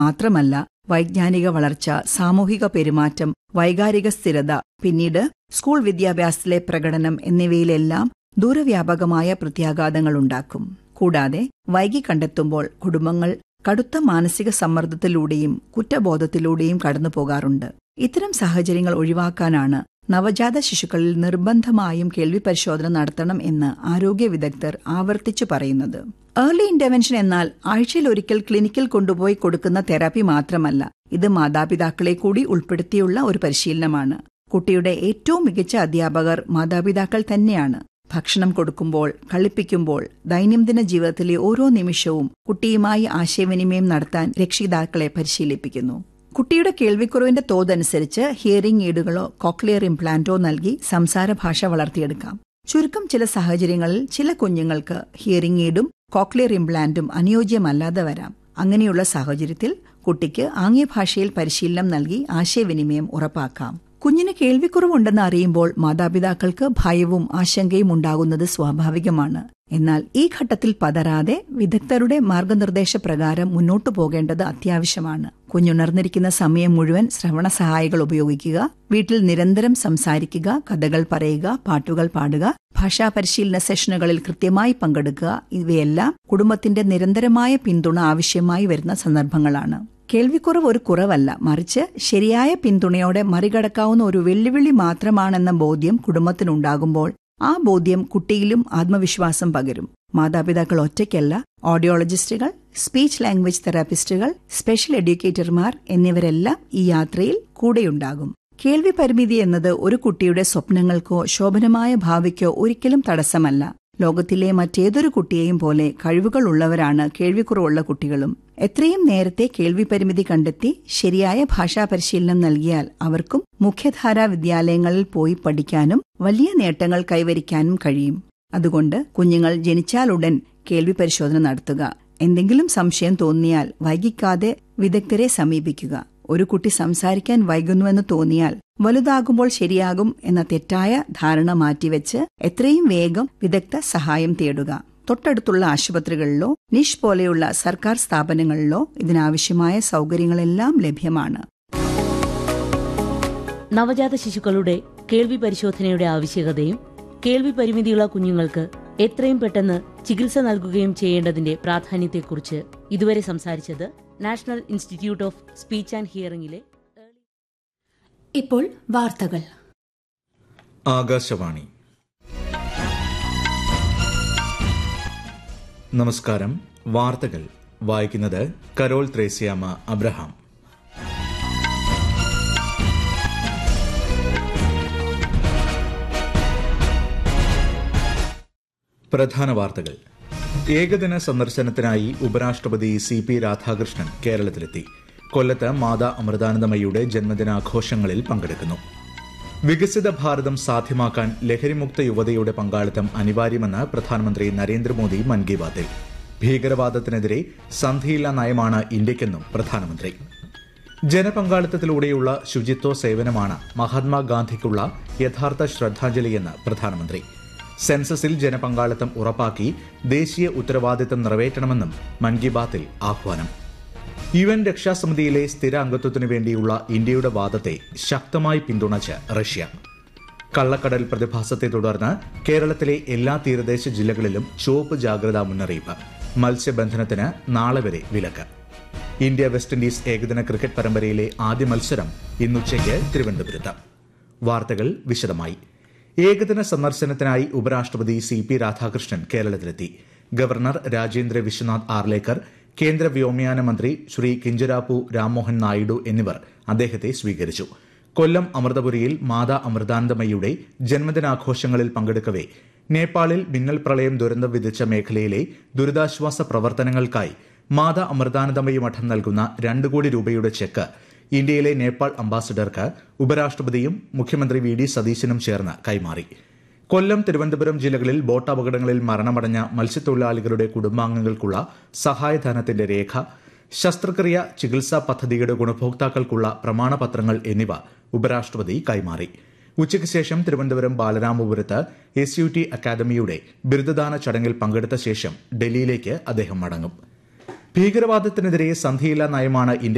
മാത്രമല്ല വൈജ്ഞാനിക വളർച്ച, സാമൂഹിക പെരുമാറ്റം, വൈകാരിക സ്ഥിരത, പിന്നീട് സ്കൂൾ വിദ്യാഭ്യാസത്തിലെ പ്രകടനം എന്നിവയിലെല്ലാം ദൂരവ്യാപകമായ പ്രത്യാഘാതങ്ങളുണ്ടാക്കും. കൂടാതെ വൈകി കണ്ടെത്തുമ്പോൾ കുടുംബങ്ങൾ കടുത്ത മാനസിക സമ്മർദ്ദത്തിലൂടെയും കുറ്റബോധത്തിലൂടെയും കടന്നുപോകാറുണ്ട്. ഇത്തരം സാഹചര്യങ്ങൾ ഒഴിവാക്കാനാണ് നവജാത ശിശുക്കളിൽ നിർബന്ധമായും കേൾവി പരിശോധന നടത്തണം എന്ന് ആരോഗ്യ വിദഗ്ധർ ആവർത്തിച്ചു പറയുന്നത്. ഏർലി ഇന്റർവെൻഷൻ എന്നാൽ ആഴ്ചയിലൊരിക്കൽ ക്ലിനിക്കിൽ കൊണ്ടുപോയി കൊടുക്കുന്ന തെറാപ്പി മാത്രമല്ല, ഇത് മാതാപിതാക്കളെ കൂടി ഉൾപ്പെടുത്തിയുള്ള ഒരു പരിശീലനമാണ്. കുട്ടിയുടെ ഏറ്റവും മികച്ച അധ്യാപകർ മാതാപിതാക്കൾ തന്നെയാണ്. ഭക്ഷണം കൊടുക്കുമ്പോൾ, കളിപ്പിക്കുമ്പോൾ, ദൈനംദിന ജീവിതത്തിലെ ഓരോ നിമിഷവും കുട്ടിയുമായി ആശയവിനിമയം നടത്താൻ രക്ഷിതാക്കളെ പരിശീലിപ്പിക്കുന്നു. കുട്ടിയുടെ കേൾവിക്കുറവിന്റെ തോതനുസരിച്ച് ഹിയറിംഗ് എയ്ഡുകളോ കോക്ലിയർ ഇംപ്ലാന്റോ നൽകി സംസാര ഭാഷ വളർത്തിയെടുക്കാം. ചുരുക്കം ചില സാഹചര്യങ്ങളിൽ ചില കുഞ്ഞുങ്ങൾക്ക് ഹിയറിംഗ് എയ്ഡും കോക്ലിയർ ഇംപ്ലാന്റും അനുയോജ്യമല്ലാതെ വരാം. അങ്ങനെയുള്ള സാഹചര്യത്തിൽ കുട്ടിക്ക് ആംഗ്യഭാഷയിൽ പരിശീലനം നൽകി ആശയവിനിമയം ഉറപ്പാക്കാം. കുഞ്ഞിന് കേൾവിക്കുറവുണ്ടെന്ന് അറിയുമ്പോൾ മാതാപിതാക്കൾക്ക് ഭയവും ആശങ്കയും ഉണ്ടാകുന്നത് സ്വാഭാവികമാണ്. എന്നാൽ ഈ ഘട്ടത്തിൽ പതറാതെ വിദഗ്ധരുടെ മാർഗനിർദ്ദേശപ്രകാരം മുന്നോട്ടു പോകേണ്ടത് അത്യാവശ്യമാണ്. കുഞ്ഞുണർന്നിരിക്കുന്ന സമയം മുഴുവൻ ശ്രവണ സഹായികൾ ഉപയോഗിക്കുക, വീട്ടിൽ നിരന്തരം സംസാരിക്കുക, കഥകൾ പറയുക, പാട്ടുകൾ പാടുക, ഭാഷാ പരിശീലന സെഷനുകളിൽ കൃത്യമായി പങ്കെടുക്കുക, ഇവയെല്ലാം കുടുംബത്തിന്റെ നിരന്തരമായ പിന്തുണ ആവശ്യമായി വരുന്ന സന്ദർഭങ്ങളാണ്. കേൾവിക്കുറവ് ഒരു കുറവല്ല, മറിച്ച് ശരിയായ പിന്തുണയോടെ മറികടക്കാവുന്ന ഒരു വെല്ലുവിളി മാത്രമാണെന്ന ബോധ്യം കുടുംബത്തിനുണ്ടാകുമ്പോൾ ആ ബോധ്യം കുട്ടിയിലും ആത്മവിശ്വാസം പകരും. മാതാപിതാക്കൾ ഒറ്റയ്ക്കല്ല, ഓഡിയോളജിസ്റ്റുകൾ, സ്പീച്ച് ലാംഗ്വേജ് തെറാപ്പിസ്റ്റുകൾ, സ്പെഷ്യൽ എഡ്യൂക്കേറ്റർമാർ എന്നിവരെല്ലാം ഈ യാത്രയിൽ കൂടെയുണ്ടാകും. കേൾവി പരിമിതി എന്നത് ഒരു കുട്ടിയുടെ സ്വപ്നങ്ങൾക്കോ ശോഭനമായ ഭാവിക്കോ ഒരിക്കലും തടസ്സമല്ല. ലോകത്തിലെ മറ്റേതൊരു കുട്ടിയെയും പോലെ കഴിവുകളുള്ളവരാണ് കേൾവിക്കുറവുള്ള കുട്ടികളും. എത്രയും നേരത്തെ കേൾവി പരിമിതി കണ്ടെത്തി ശരിയായ ഭാഷാ പരിശീലനം നൽകിയാൽ അവർക്കും മുഖ്യധാരാ വിദ്യാലയങ്ങളിൽ പോയി പഠിക്കാനും വലിയ നേട്ടങ്ങൾ കൈവരിക്കാനും കഴിയും. അതുകൊണ്ട് കുഞ്ഞുങ്ങൾ ജനിച്ചാലുടൻ കേൾവി പരിശോധന നടത്തുക. എന്തെങ്കിലും സംശയം തോന്നിയാൽ വൈകിക്കാതെ വിദഗ്ധരെ സമീപിക്കുക. ഒരു കുട്ടി സംസാരിക്കാൻ വൈകുന്നുവെന്ന് തോന്നിയാൽ വലുതാകുമ്പോൾ ശരിയാകും എന്ന തെറ്റായ ധാരണ മാറ്റിവെച്ച് എത്രയും വേഗം വിദഗ്ധ സഹായം തേടുക. തൊട്ടടുത്തുള്ള ആശുപത്രികളിലോ നിഷ് പോലെയുള്ള സർക്കാർ സ്ഥാപനങ്ങളിലോ ഇതിനാവശ്യമായ സൗകര്യങ്ങളെല്ലാം ലഭ്യമാണ്. നവജാത ശിശുക്കളുടെ കേൾവി പരിശോധനയുടെ ആവശ്യകതയും കേൾവി പരിമിതിയുള്ള കുഞ്ഞുങ്ങൾക്ക് എത്രയും പെട്ടെന്ന് ചികിത്സ നൽകുകയും ചെയ്യേണ്ടതിന്റെ പ്രാധാന്യത്തെക്കുറിച്ച് ഇതുവരെ സംസാരിച്ചത് national institute of speech and ഹിയറിംഗിലെ. ഇപ്പോൾ വാർത്തകൾ. ആകാശവാണി. നമസ്കാരം. വാർത്തകൾ വായിക്കുന്നത് കരോൾ ത്രേസ്യാമ അബ്രഹാം. പ്രധാന വാർത്തകൾ. ഏകദിന സന്ദർശനത്തിനായി ഉപരാഷ്ട്രപതി CP രാധാകൃഷ്ണൻ കേരളത്തിലെത്തി. കൊല്ലത്ത് മാതാ അമൃതാനന്ദമയിയുടെ ജന്മദിനാഘോഷങ്ങളിൽ പങ്കെടുക്കുന്നു. വികസിത ഭാരതം സാധ്യമാക്കാൻ ലഹരിമുക്ത യുവതയുടെ പങ്കാളിത്തം അനിവാര്യമെന്ന് പ്രധാനമന്ത്രി നരേന്ദ്രമോദി മൻ കി ബാത്തിൽ. ഭീകരവാദത്തിനെതിരെ സന്ധിയില്ലാ നയമാണ് ഇന്ത്യക്കെന്നും പ്രധാനമന്ത്രി. ജനപങ്കാളിത്തത്തിലൂടെയുള്ള ശുചിത്വ സേവനമാണ് മഹാത്മാഗാന്ധിക്കുള്ള യഥാർത്ഥ ശ്രദ്ധാഞ്ജലിയെന്ന് പ്രധാനമന്ത്രി. സെൻസസിൽ ജനപങ്കാളിത്തം ഉറപ്പാക്കി ദേശീയ ഉത്തരവാദിത്തം നിറവേറ്റണമെന്നും മൻ കി ബാത്തിൽ ആഹ്വാനം. UN രക്ഷാസമിതിയിലെ സ്ഥിര അംഗത്വത്തിനു വേണ്ടിയുള്ള ഇന്ത്യയുടെ വാദത്തെ ശക്തമായി പിന്തുണച്ച് റഷ്യ. കള്ളക്കടൽ പ്രതിഭാസത്തെ തുടർന്ന് കേരളത്തിലെ എല്ലാ തീരദേശ ജില്ലകളിലും ചുവപ്പ് ജാഗ്രതാ മുന്നറിയിപ്പ്. മത്സ്യബന്ധനത്തിന് നാളെ വരെ വിലക്ക്. ഇന്ത്യ വെസ്റ്റ് ഇൻഡീസ് ഏകദിന ക്രിക്കറ്റ് പരമ്പരയിലെ ആദ്യ മത്സരം ഇന്നുച്ചയ്ക്ക് തിരുവനന്തപുരത്ത്. വാർത്തകൾ വിശദമായി. ഏകദിന സന്ദർശനത്തിനായി ഉപരാഷ്ട്രപതി CP രാധാകൃഷ്ണൻ കേരളത്തിലെത്തി. ഗവർണർ രാജേന്ദ്ര വിശ്വനാഥ് ആർലേക്കർ, കേന്ദ്ര വ്യോമയാന മന്ത്രി ശ്രീ കിഞ്ചരാപ്പു രാംമോഹൻ നായിഡു എന്നിവർ അദ്ദേഹത്തെ സ്വീകരിച്ചു. കൊല്ലം അമൃതപുരിയിൽ മാതാ അമൃതാനന്ദമയിയുടെ ജന്മദിനാഘോഷങ്ങളിൽ പങ്കെടുക്കവെ നേപ്പാളിൽ മിന്നൽ പ്രളയം ദുരന്തം വിധിച്ച മേഖലയിലെ ദുരിതാശ്വാസ പ്രവർത്തനങ്ങൾക്കായി മാതാ അമൃതാനന്ദമയി മഠം നൽകുന്ന 2 കോടി രൂപയുടെ ചെക്ക് ഇന്ത്യയിലെ നേപ്പാൾ അംബാസിഡർക്ക് ഉപരാഷ്ട്രപതിയും മുഖ്യമന്ത്രി VD സതീശനും ചേർന്ന് കൈമാറി. കൊല്ലം, തിരുവനന്തപുരം ജില്ലകളിൽ ബോട്ട് അപകടങ്ങളിൽ മരണമടഞ്ഞ മത്സ്യത്തൊഴിലാളികളുടെ കുടുംബാംഗങ്ങൾക്കുള്ള സഹായധനത്തിന്റെ രേഖ, ശസ്ത്രക്രിയ ചികിത്സാ പദ്ധതിയുടെ ഗുണഭോക്താക്കൾക്കുള്ള പ്രമാണപത്രങ്ങൾ എന്നിവ ഉപരാഷ്ട്രപതി കൈമാറി. ഉച്ചയ്ക്ക് ശേഷം തിരുവനന്തപുരം ബാലരാമപുരത്ത് SUT അക്കാദമിയുടെ ബിരുദദാന ചടങ്ങിൽ പങ്കെടുത്ത ശേഷം ഡൽഹിയിലേക്ക് അദ്ദേഹം മടങ്ങും. ഭീകരവാദത്തിനെതിരെ സന്ധിയില്ലാ നയമാണ് ഇന്ത്യ